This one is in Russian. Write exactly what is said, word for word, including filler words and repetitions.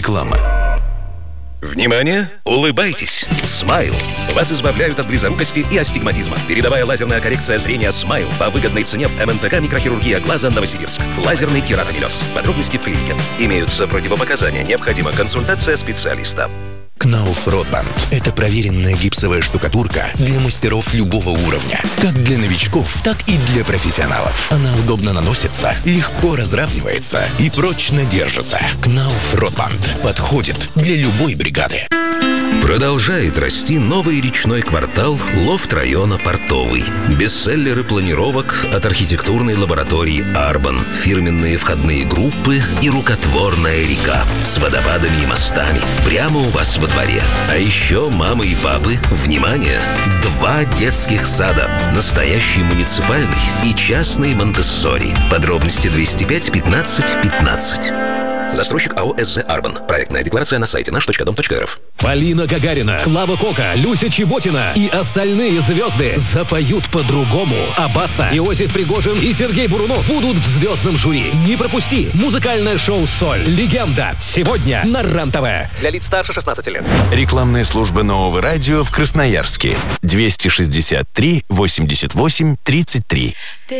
Реклама. Внимание! Улыбайтесь! Смайл. Вас избавляют от близорукости и астигматизма. Передовая лазерная коррекция зрения Смайл по выгодной цене в эм эн тэ ка «Микрохирургия глаза Новосибирск». Лазерный кератомелез. Подробности в клинике. Имеются противопоказания. Необходима консультация специалиста. Кнауф Ротбанд – это проверенная гипсовая штукатурка для мастеров любого уровня. Как для новичков, так и для профессионалов. Она удобно наносится, легко разравнивается и прочно держится. Кнауф Ротбанд подходит для любой бригады. Продолжает расти новый речной квартал лофт района Портовый. Бестселлеры планировок от архитектурной лаборатории «Арбан», фирменные входные группы и рукотворная река с водопадами и мостами прямо у вас во дворе. А еще мамы и папы, внимание! Два детских сада. Настоящий муниципальный и частный Монтессори. Подробности двести пять пятнадцать пятнадцать. Застройщик АО «СЗ Арбан». Проектная декларация на сайте наш точка дом точка эр эф. Полина Гагарина, Клава Кока, Люся Чеботина и остальные звезды запоют по-другому. А Баста, Иосиф Пригожин и Сергей Бурунов будут в звездном жюри. Не пропусти! Музыкальное шоу «Соль. Легенда». Сегодня на РЕН-ТВ. Для лиц старше шестнадцати лет. Рекламная служба Нового радио в Красноярске. двести шестьдесят три восемьдесят восемь тридцать три.